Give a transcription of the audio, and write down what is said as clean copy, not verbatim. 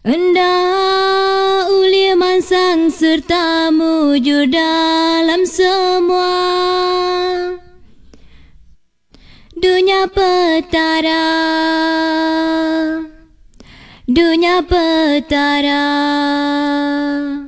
Hendak ulia mansang serta mujur dalam semua dunia petara, dunia petara.